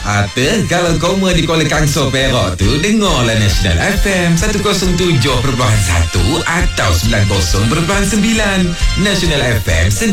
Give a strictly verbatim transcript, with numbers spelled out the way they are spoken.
Ata, kalau koma di Kuala Kangsar Perak tu, dengarlah National F M seratus tujuh perpuluhan satu atau sembilan puluh perpuluhan sembilan. National F M sendiri.